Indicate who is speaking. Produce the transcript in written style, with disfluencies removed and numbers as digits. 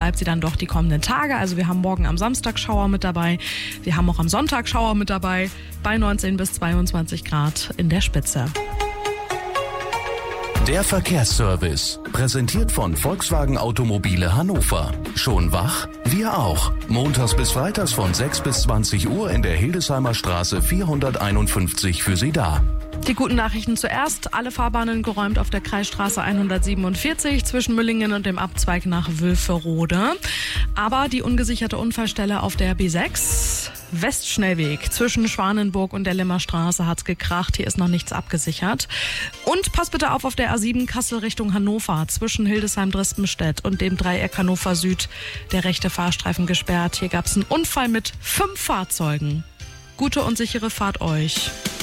Speaker 1: bleibt sie dann doch die kommenden Tage. Also wir haben morgen am Samstag Schauer mit dabei. Wir haben auch am Sonntag Schauer mit dabei bei 19 bis 22 Grad in der Spitze.
Speaker 2: Der Verkehrsservice, präsentiert von Volkswagen Automobile Hannover. Schon wach? Wir auch. Montags bis freitags von 6 bis 20 Uhr in der Hildesheimer Straße 451 für Sie da.
Speaker 1: Die guten Nachrichten zuerst. Alle Fahrbahnen geräumt auf der Kreisstraße 147 zwischen Müllingen und dem Abzweig nach Wülferode. Aber die ungesicherte Unfallstelle auf der B6, Westschnellweg zwischen Schwanenburg und der Limmerstraße hat's gekracht. Hier ist noch nichts abgesichert. Und pass bitte auf der A7 Kassel Richtung Hannover zwischen Hildesheim-Dresdenstedt und dem Dreieck Hannover Süd. Der rechte Fahrstreifen gesperrt. Hier gab's einen Unfall mit 5 Fahrzeugen. Gute und sichere Fahrt euch.